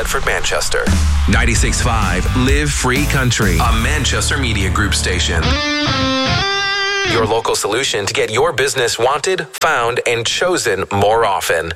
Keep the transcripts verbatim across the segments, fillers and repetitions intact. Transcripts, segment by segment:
Bedford, Manchester. ninety-six point five Live Free Country, a Manchester Media Group station. Your local solution to get your business wanted, found, and chosen more often.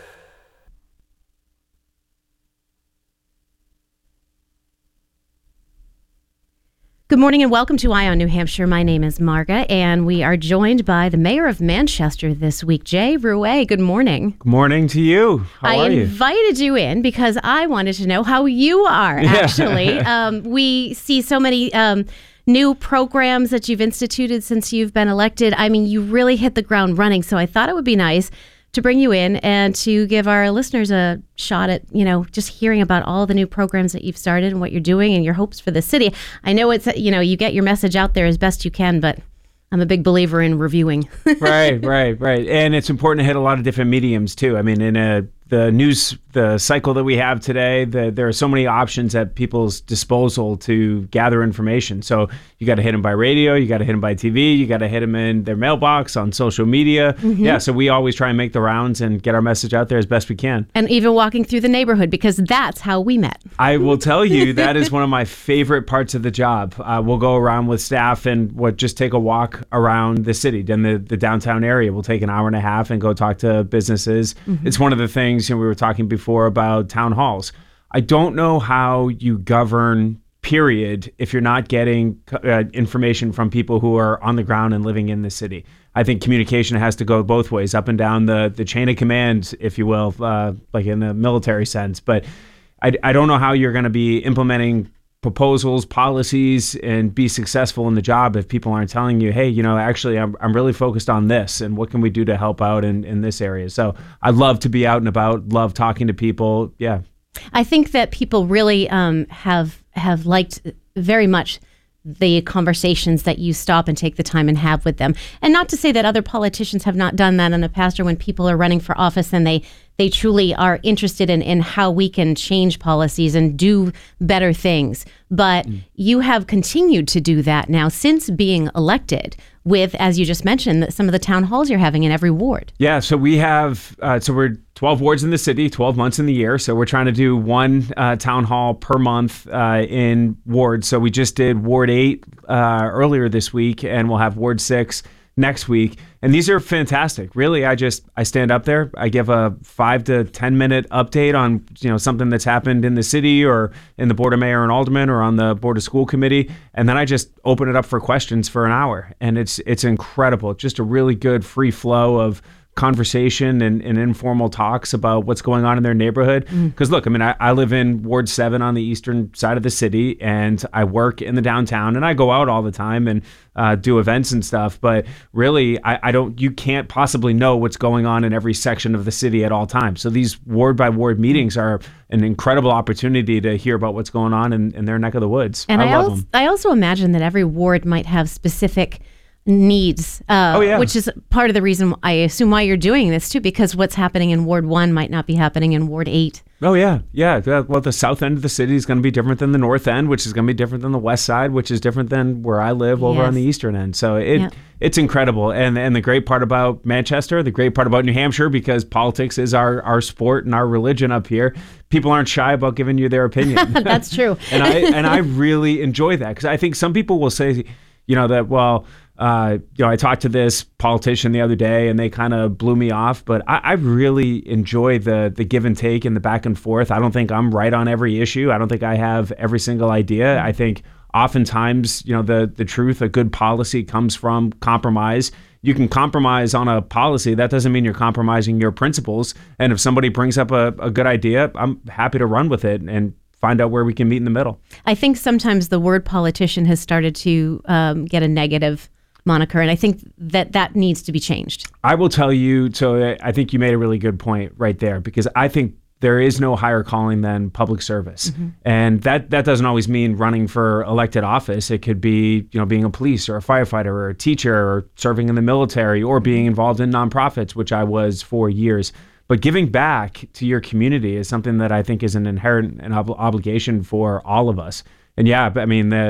Good morning and welcome to Eye on New Hampshire. My name is Marga, and we are joined by the mayor of Manchester this week, Jay Rouet. Good morning. Good morning to you. How I are you? invited you in because I wanted to know how you are, Yeah. actually. um, we see so many um, new programs that you've instituted since you've been elected. I mean, you really hit the ground running, so I thought it would be nice to bring you in and to give our listeners a shot at, you know, just hearing about all the new programs that you've started and what you're doing and your hopes for the city. I know it's, you know, you get your message out there as best you can, but I'm a big believer in reviewing. Right, right, right. And it's important to hit a lot of different mediums too. I mean, in a the news, the cycle that we have today, the, there are so many options at people's disposal to gather information. So you got to hit them by radio, you got to hit them by T V, you got to hit them in their mailbox, on social media. Mm-hmm. Yeah, so we always try and make the rounds and get our message out there as best we can. And even walking through the neighborhood, because that's how we met. I will tell you, that is one of my favorite parts of the job. Uh, we'll go around with staff and what just take a walk around the city, then the, the downtown area. We'll take an hour and a half and go talk to businesses. Mm-hmm. It's one of the things, you know, we were talking before about town halls. I don't know how you govern, period, if you're not getting uh, information from people who are on the ground and living in the city. I think communication has to go both ways, up and down the, the chain of command, if you will, uh, like in the military sense. But I, I don't know how you're going to be implementing proposals, policies, and be successful in the job if people aren't telling you, hey, you know, actually, I'm I'm really focused on this, and what can we do to help out in, in this area? So I love to be out and about, love talking to people. Yeah. I think that people really um, have have liked very much the conversations that you stop and take the time and have with them. And not to say that other politicians have not done that in the past, or when people are running for office and they they truly are interested in, in how we can change policies and do better things. But mm. you have continued to do that now since being elected with, as you just mentioned, some of the town halls you're having in every ward. Yeah, so we have, uh, so we're twelve wards in the city, twelve months in the year. So we're trying to do one uh, town hall per month uh, in wards. So we just did Ward eight uh, earlier this week, and we'll have Ward six next week. And these are fantastic. Really, I just, I stand up there, I give a five to ten minute update on, you know, something that's happened in the city or in the Board of Mayor and Aldermen or on the Board of School Committee. And then I just open it up for questions for an hour. And it's, it's incredible. Just a really good free flow of conversation and, and informal talks about what's going on in their neighborhood. Because mm. look, I mean, I, I live in Ward seven on the eastern side of the city, and I work in the downtown, and I go out all the time and uh, do events and stuff. But really, I, I don't, you can't possibly know what's going on in every section of the city at all times. So these ward by ward meetings are an incredible opportunity to hear about what's going on in, in their neck of the woods. And I, I love also, them. I also imagine that every ward might have specific needs, uh, oh, yeah. which is part of the reason I assume why you're doing this too, because what's happening in Ward one might not be happening in Ward eight. Oh, yeah. Yeah. Well, the south end of the city is going to be different than the north end, which is going to be different than the west side, which is different than where I live over yes. on the eastern end. So it yep. it's incredible. And and the great part about Manchester, the great part about New Hampshire, because politics is our, our sport and our religion up here, people aren't shy about giving you their opinion. That's true. and I and I really enjoy that, because I think some people will say, you know, that, well, Uh, you know, I talked to this politician the other day and they kind of blew me off, but I, I really enjoy the the give and take and the back and forth. I don't think I'm right on every issue. I don't think I have every single idea. I think oftentimes, you know, the, the truth, a good policy comes from compromise. You can compromise on a policy. That doesn't mean you're compromising your principles. And if somebody brings up a, a good idea, I'm happy to run with it and find out where we can meet in the middle. I think sometimes the word politician has started to um, get a negative moniker, and I think that that needs to be changed. I will tell you, so I think you made a really good point right there, because I think there is no higher calling than public service. Mm-hmm. And that, that doesn't always mean running for elected office. It could be, you know, being a police or a firefighter or a teacher or serving in the military or being involved in nonprofits, which I was for years. But giving back to your community is something that I think is an inherent an ob- obligation for all of us. And yeah, I mean, the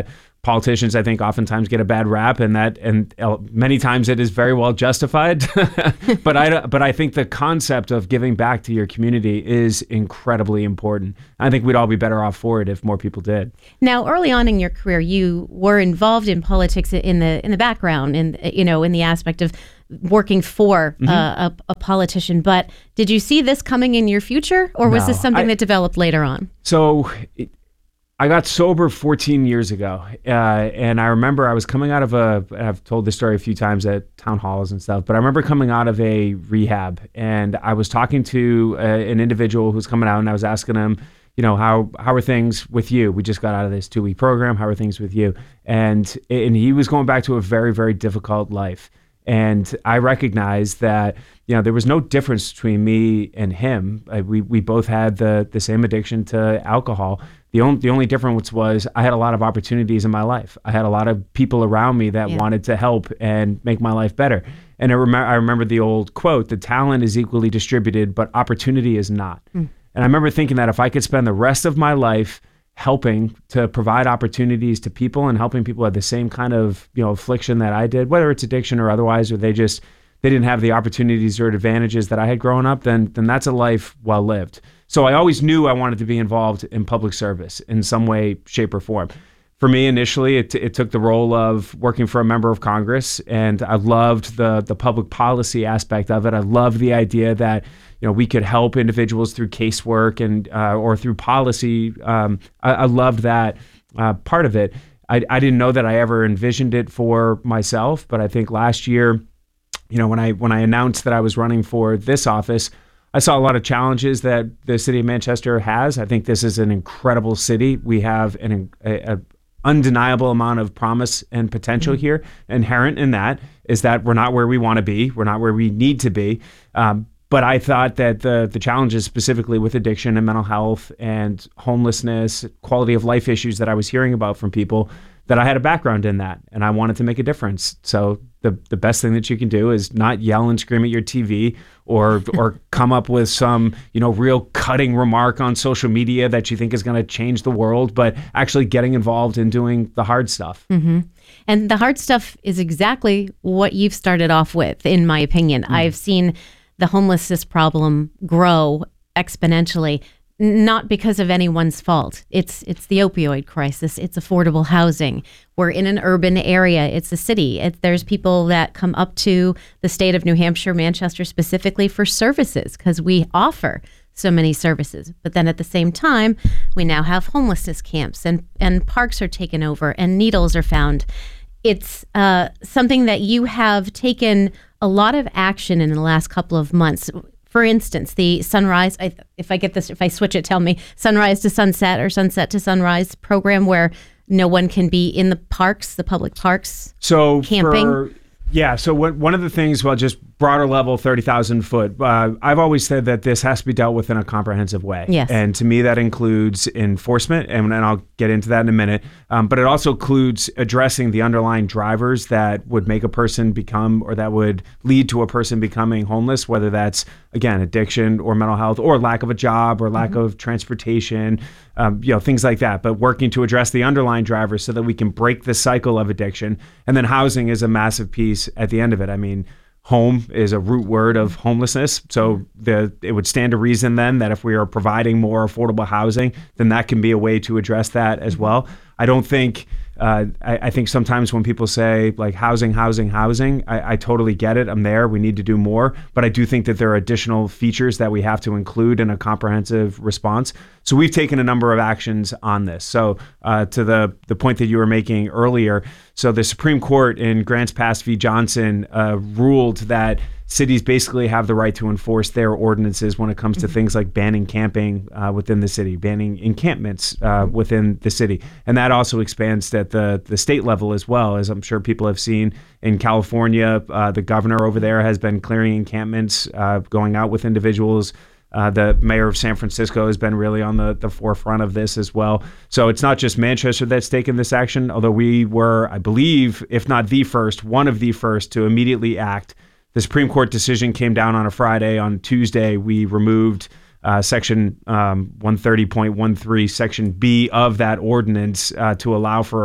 politicians, I think, oftentimes get a bad rap, and that, and uh, many times it is very well justified. but I, but I think the concept of giving back to your community is incredibly important. I think we'd all be better off for it if more people did. Now, early on in your career, you were involved in politics in the in the background, in you know, in the aspect of working for mm-hmm. uh, a, a politician. But did you see this coming in your future, or was No, this something I, that developed later on? So. It, I got sober fourteen years ago, uh, and I remember I was coming out of a, I've told this story a few times at town halls and stuff, but I remember coming out of a rehab, and I was talking to a, an individual who was coming out, and I was asking him, you know, how how are things with you? We just got out of this two-week program. How are things with you? And and he was going back to a very, very difficult life. And I recognized that, you know, there was no difference between me and him. Uh, we we both had the the same addiction to alcohol. The only the only difference was I had a lot of opportunities in my life. I had a lot of people around me that yeah. wanted to help and make my life better. And I, rem- I remember the old quote: "The talent is equally distributed, but opportunity is not." Mm. And I remember thinking that if I could spend the rest of my life helping to provide opportunities to people and helping people who had the same kind of, you know, affliction that I did, whether it's addiction or otherwise, or they just they didn't have the opportunities or advantages that I had growing up, then then that's a life well lived. So I always knew I wanted to be involved in public service in some way, shape, or form. For me, initially, it, it took the role of working for a member of Congress, and I loved the the public policy aspect of it. I loved the idea that, you know, we could help individuals through casework and uh, or through policy. Um, I, I loved that uh, part of it. I, I didn't know that I ever envisioned it for myself, but I think last year, you know, when I when I announced that I was running for this office, I saw a lot of challenges that the city of Manchester has. I think this is an incredible city. We have an a, a undeniable amount of promise and potential mm-hmm. here. Inherent in that is that we're not where we want to be. We're not where we need to be. Um, but I thought that the the challenges specifically with addiction and mental health and homelessness, quality of life issues that I was hearing about from people, that I had a background in that, and I wanted to make a difference. So the the best thing that you can do is not yell and scream at your T V or or come up with some, you know, real cutting remark on social media that you think is going to change the world, but actually getting involved in doing the hard stuff. Mm-hmm. And the hard stuff is exactly what you've started off with, in my opinion. Mm. I've seen the homelessness problem grow exponentially. Not because of anyone's fault. It's it's the opioid crisis. It's affordable housing. We're in an urban area. It's a city. It, there's people that come up to the state of New Hampshire, Manchester specifically, for services because we offer so many services. But then at the same time, we now have homelessness camps and, and parks are taken over and needles are found. It's uh, something that you have taken a lot of action in the last couple of months. For instance, the sunrise, I, if I get this, if I switch it, tell me, sunrise to sunset or sunset to sunrise program where no one can be in the parks, the public parks, so camping. For, yeah, so what, one of the things, well, just broader level, thirty thousand foot, uh, I've always said that this has to be dealt with in a comprehensive way. Yes. And to me, that includes enforcement, and, and I'll get into that in a minute, um, but it also includes addressing the underlying drivers that would make a person become, or that would lead to a person becoming homeless, whether that's, again, addiction or mental health or lack of a job or lack mm-hmm. of transportation, um, you know, things like that, but working to address the underlying drivers so that we can break the cycle of addiction. And then housing is a massive piece at the end of it. I mean, home is a root word of homelessness. So the it would stand to reason then that if we are providing more affordable housing, then that can be a way to address that as well. I don't think, uh, I, I think sometimes when people say like housing, housing, housing, I, I totally get it. I'm there. We need to do more. But I do think that there are additional features that we have to include in a comprehensive response. So we've taken a number of actions on this. So uh, to the, the point that you were making earlier, so the Supreme Court in Grants Pass v. Johnson uh, ruled that cities basically have the right to enforce their ordinances when it comes to mm-hmm. things like banning camping uh, within the city, banning encampments uh, within the city. And that also expands at the, the state level as well, as I'm sure people have seen in California. Uh, the governor over there has been clearing encampments, uh, going out with individuals. Uh, the mayor of San Francisco has been really on the, the forefront of this as well. So it's not just Manchester that's taken this action, although we were, I believe, if not the first, one of the first to immediately act. The Supreme Court decision came down on a Friday. On Tuesday, we removed uh, Section um, one thirty point one three, Section B of that ordinance uh, to allow for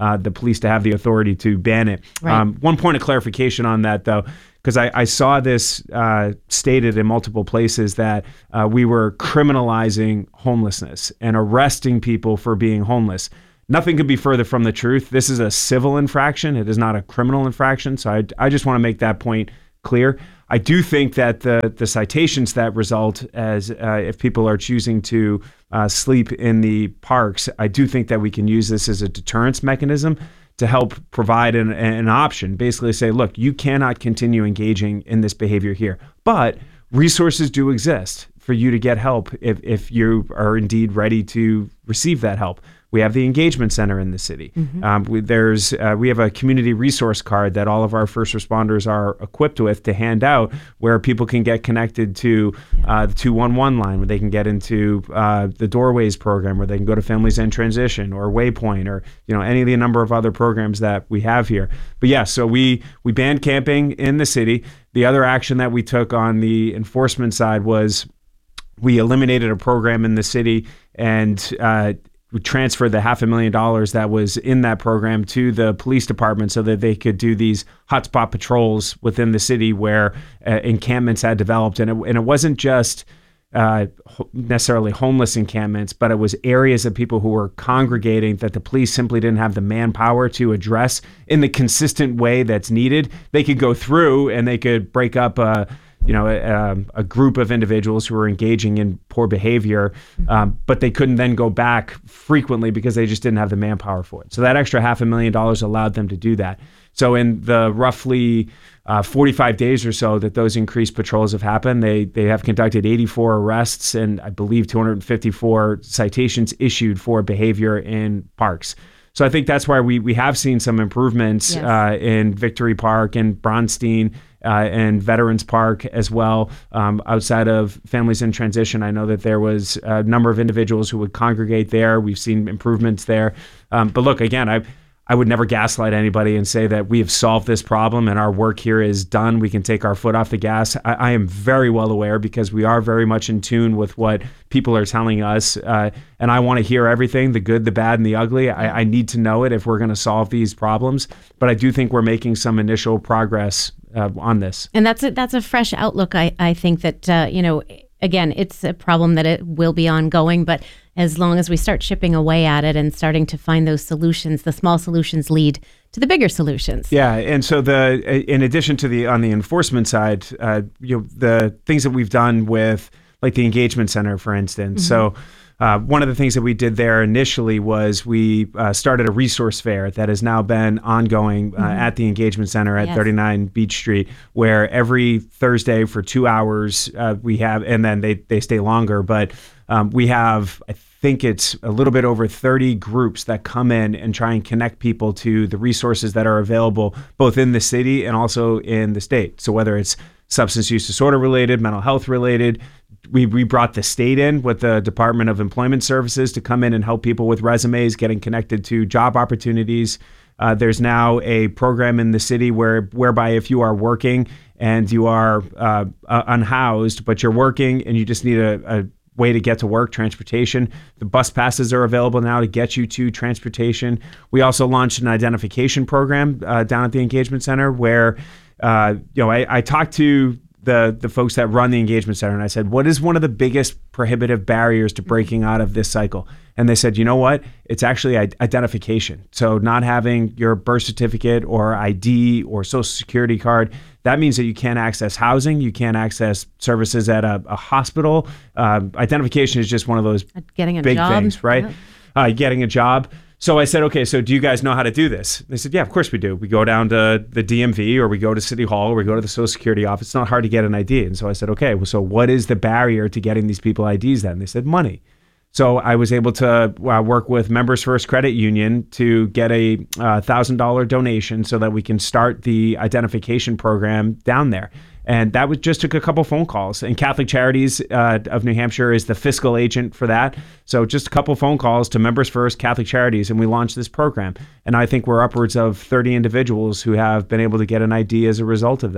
uh, the police to have the authority to ban it. Right. Um, one point of clarification on that, though, because I, I saw this uh, stated in multiple places that uh, we were criminalizing homelessness and arresting people for being homeless. Nothing could be further from the truth. This is a civil infraction. It is not a criminal infraction. So I, I just want to make that point clear. I do think that the the citations that result as uh, if people are choosing to uh, sleep in the parks, I do think that we can use this as a deterrence mechanism to help provide an, an option. Basically say, look, you cannot continue engaging in this behavior here, but resources do exist for you to get help if, if you are indeed ready to receive that help. We have the engagement center in the city. Mm-hmm. Um, we, there's uh, we have a community resource card that all of our first responders are equipped with to hand out, where people can get connected to uh, the two one one line, where they can get into uh, the Doorways program, where they can go to Families in Transition or Waypoint, or you know any of the number of other programs that we have here. But yeah, so we we banned camping in the city. The other action that we took on the enforcement side was we eliminated a program in the city and uh, we transferred the half a million dollars that was in that program to the police department so that they could do these hotspot patrols within the city where uh, encampments had developed. And it, and it wasn't just uh, necessarily homeless encampments, but it was areas of people who were congregating that the police simply didn't have the manpower to address in the consistent way that's needed. They could go through and they could break up a you know, a, a group of individuals who were engaging in poor behavior, um, but they couldn't then go back frequently because they just didn't have the manpower for it. So that extra half a million dollars allowed them to do that. So in the roughly uh, forty-five days or so that those increased patrols have happened, they they have conducted eighty-four arrests and I believe two hundred fifty-four citations issued for behavior in parks. So I think that's why we we have seen some improvements yes. uh, in Victory Park and Bronstein uh, and Veterans Park as well. Um, outside of Families in Transition, I know that there was a number of individuals who would congregate there. We've seen improvements there. Um, but look, again, I I would never gaslight anybody and say that we have solved this problem and our work here is done. We can take our foot off the gas. I, I am very well aware because we are very much in tune with what people are telling us. Uh, and I want to hear everything, the good, the bad, and the ugly. I, I need to know it if we're going to solve these problems. But I do think we're making some initial progress uh, on this. And that's a, that's a fresh outlook. I, I think that, uh, you know, again, it's a problem that it will be ongoing, but as long as we start chipping away at it and starting to find those solutions, the small solutions lead to the bigger solutions. Yeah, and so the in addition to the on the enforcement side, uh, you know, the things that we've done with like the engagement center, for instance. Mm-hmm. So uh, one of the things that we did there initially was we uh, started a resource fair that has now been ongoing uh, mm-hmm. at the engagement center at yes. thirty-nine Beach Street, where every Thursday for two hours uh, we have, and then they they stay longer, but. Um, we have, I think it's a little bit over thirty groups that come in and try and connect people to the resources that are available both in the city and also in the state. So whether it's substance use disorder related, mental health related, we, we brought the state in with the Department of Employment Services to come in and help people with resumes, getting connected to job opportunities. Uh, there's now a program in the city where whereby if you are working and you are uh, uh, unhoused, but you're working and you just need a, a way to get to work, transportation. The bus passes are available now to get you to transportation. We also launched an identification program uh, down at the engagement center where, uh, you know, I, I talked to the the folks that run the engagement center and I said, what is one of the biggest prohibitive barriers to breaking out of this cycle? And they said, you know what? It's actually identification. So not having your birth certificate or I D or social security card, that means that you can't access housing, you can't access services at a, a hospital. Uh, identification is just one of those getting a big job. things, right? Yeah. Uh, getting a job. So I said, okay, so do you guys know how to do this? They said, yeah, of course we do. We go down to the D M V or we go to City Hall or we go to the Social Security office. It's not hard to get an I D. And so I said, okay, well, so what is the barrier to getting these people I Ds then? And they said, money. So I was able to uh, work with Members First Credit Union to get a uh, one thousand dollars donation so that we can start the identification program down there. And that was just took a couple phone calls. And Catholic Charities uh, of New Hampshire is the fiscal agent for that. So just a couple phone calls to Members First Catholic Charities, and we launched this program. And I think we're upwards of thirty individuals who have been able to get an I D as a result of that.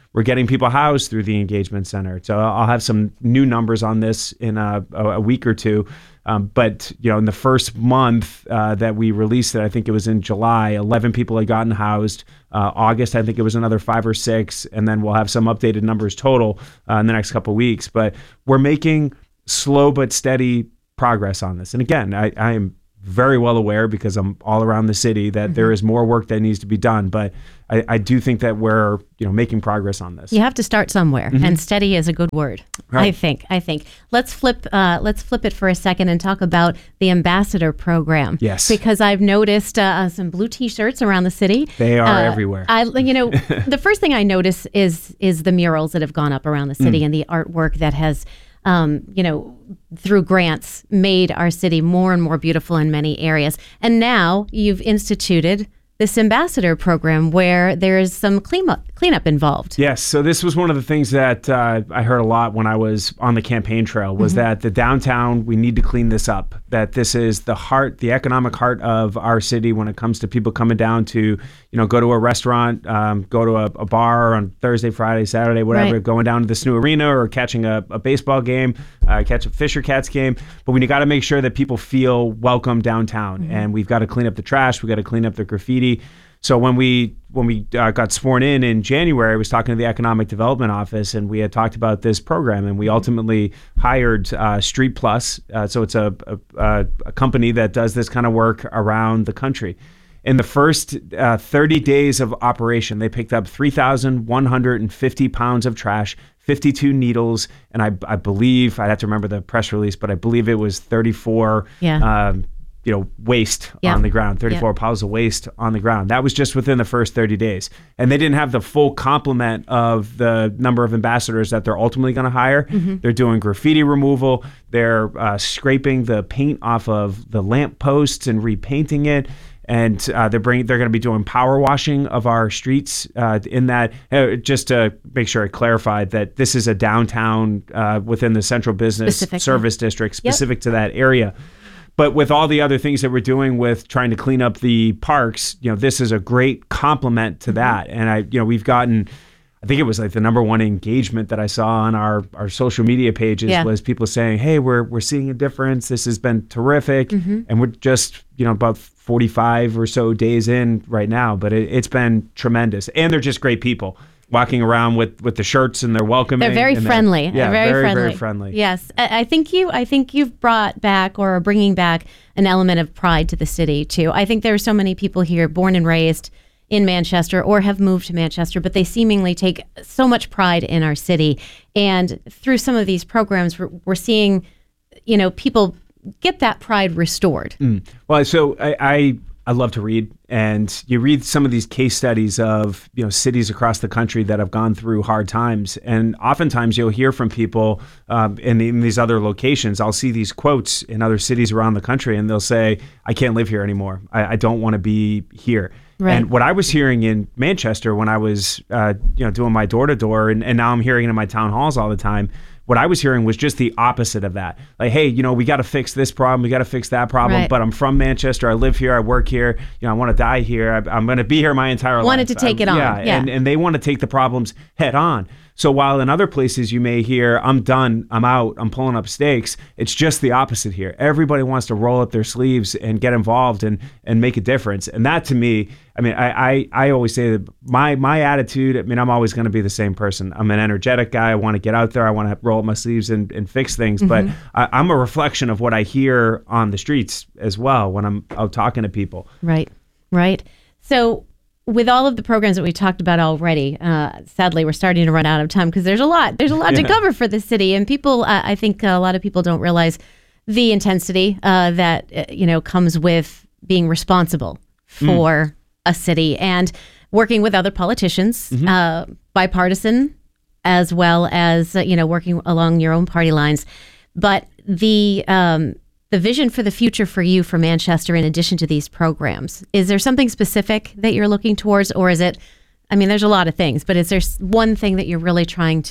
we're getting people housed through the engagement center. So I'll have some new numbers on this in a, a week or two. Um, but, you know, in the first month uh, that we released it, I think it was in July, eleven people had gotten housed. Uh, August, I think it was another five or six. And then we'll have some updated numbers total uh, in the next couple of weeks. But we're making slow but steady progress on this. And again, I, I am very well aware, because I'm all around the city, that mm-hmm. there is more work that needs to be done. But I, I do think that we're, you know, making progress on this. You have to start somewhere, mm-hmm. and steady is a good word. Right. I think. I think. Let's flip. Uh, let's flip it for a second and talk about the ambassador program. Yes. Because I've noticed uh, some blue T-shirts around the city. They are uh, everywhere. I, you know, the first thing I notice is is the murals that have gone up around the city mm. and the artwork that has. Um, you know, through grants, made our city more and more beautiful in many areas. And now you've instituted this ambassador program where there is some cleanup cleanup involved. Yes. So this was one of the things that uh, I heard a lot when I was on the campaign trail, was mm-hmm. that the downtown, we need to clean this up, that this is the heart, the economic heart of our city when it comes to people coming down to, you know, go to a restaurant, um, go to a, a bar on Thursday, Friday, Saturday, whatever, right. going down to the S N U Arena or catching a, a baseball game, uh, catch a Fisher Cats game. But we got to make sure that people feel welcome downtown, mm-hmm. and we've got to clean up the trash. We got to clean up the graffiti. So when we when we uh, got sworn in in January, I was talking to the Economic Development Office, and we had talked about this program, and we ultimately hired uh, Street Plus. Uh, so it's a, a, a company that does this kind of work around the country. In the first uh, thirty days of operation, they picked up three thousand one hundred fifty pounds of trash, fifty-two needles, and I, I believe, I'd have to remember the press release, but I believe it was thirty-four yeah. um, you know, waste yeah. on the ground, thirty-four yeah. piles of waste on the ground. That was just within the first thirty days. And they didn't have the full complement of the number of ambassadors that they're ultimately going to hire. Mm-hmm. They're doing graffiti removal. They're uh, scraping the paint off of the lamp posts and repainting it. And uh, they're bringing, they're going to be doing power washing of our streets uh, in that, uh, just to make sure I clarified that this is a downtown uh, within the Central Business Specific. Service District, specific yep. to that area. But with all the other things that we're doing with trying to clean up the parks, you know, this is a great complement to that. And I, you know, we've gotten, I think it was like the number one engagement that I saw on our, our social media pages yeah. was people saying, hey, we're we're seeing a difference. This has been terrific. Mm-hmm. And we're just, you know, about forty-five or so days in right now, but it, it's been tremendous. And they're just great people. Walking around with, with the shirts, and they're welcoming. They're very and friendly. They're, yeah, they're very, very, friendly. very friendly. Yes, I think you. I think you've brought back or are bringing back an element of pride to the city too. I think there are so many people here, born and raised in Manchester, or have moved to Manchester, but they seemingly take so much pride in our city. And through some of these programs, we're, we're seeing, you know, people get that pride restored. Mm. Well, so I. I I love to read, and you read some of these case studies of, you know, cities across the country that have gone through hard times, and oftentimes you'll hear from people um, in, in these other locations. I'll see these quotes in other cities around the country, and they'll say, "I can't live here anymore. I, I don't want to be here." Right. And what I was hearing in Manchester when I was, uh, you know, doing my door to door, and now I'm hearing it in my town halls all the time. What I was hearing was just the opposite of that. Like, hey, you know, we got to fix this problem. We got to fix that problem. Right. But I'm from Manchester. I live here. I work here. You know, I want to die here. I, I'm going to be here my entire life. Wanted to take I, it on. Yeah, yeah. And, and they want to take the problems head on. So while in other places you may hear, I'm done, I'm out, I'm pulling up stakes, it's just the opposite here. Everybody wants to roll up their sleeves and get involved and and make a difference. And that, to me, I mean, I I, I always say that my my attitude, I mean, I'm always going to be the same person. I'm an energetic guy. I want to get out there. I want to roll up my sleeves and, and fix things. Mm-hmm. But I, I'm a reflection of what I hear on the streets as well when I'm out talking to people. Right, right. So with all of the programs that we talked about already, uh, sadly, we're starting to run out of time because there's a lot. There's a lot yeah. to cover for the city. And people, uh, I think a lot of people don't realize the intensity uh, that, uh, you know, comes with being responsible for mm. a city and working with other politicians, mm-hmm. uh, bipartisan, as well as, uh, you know, working along your own party lines. But the um, the vision for the future for you for Manchester, in addition to these programs, is there something specific that you're looking towards, or is it, I mean, there's a lot of things, but is there one thing that you're really trying to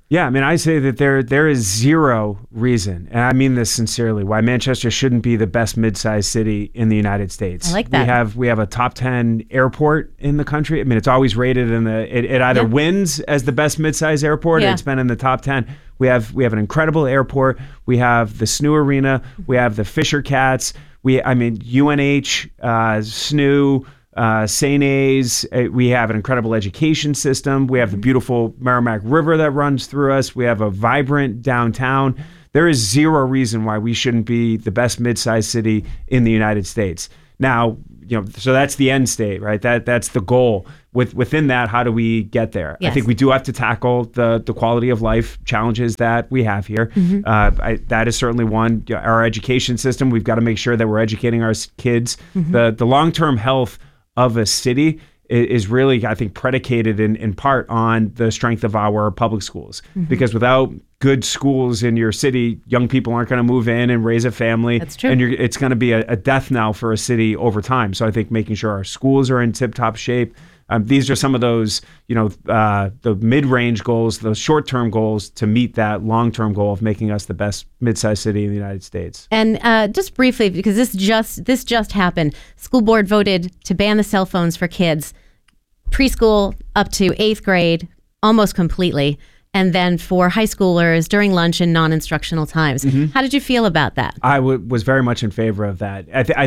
Yeah, I mean, I say that there there is zero reason, and I mean this sincerely, why Manchester shouldn't be the best mid-sized city in the United States. I like that. We have we have a top ten airport in the country. I mean, it's always rated in the it, it either Yeah. wins as the best mid-sized airport, Yeah. or it's been in the top ten. We have we have an incredible airport. We have the S N U Arena. We have the Fisher Cats. We I mean U N H, uh, S N U. Uh, Saint A's, uh, we have an incredible education system. We have the beautiful Merrimack River that runs through us. We have a vibrant downtown. There is zero reason why we shouldn't be the best mid-sized city in the United States. Now, you know, so that's the end state, right? That that's the goal. With within that, how do we get there? Yes. I think we do have to tackle the the quality of life challenges that we have here. Mm-hmm. Uh, I, that is certainly one. Our education system, we've got to make sure that we're educating our s- kids. Mm-hmm. The the long-term health of a city i- is really, I think, predicated in, in part on the strength of our public schools. Mm-hmm. Because without good schools in your city, young people aren't going to move in and raise a family. That's true. And you're, it's going to be a, a death knell for a city over time. So I think making sure our schools are in tip-top shape. Um, these are some of those, you know, uh, the mid-range goals, the short-term goals to meet that long-term goal of making us the best mid-sized city in the United States. And uh, just briefly, because this just this just happened, school board voted to ban the cell phones for kids, preschool up to eighth grade, almost completely, and then for high schoolers during lunch and non-instructional times. How did you feel about that? I w- was very much in favor of that. I, th- I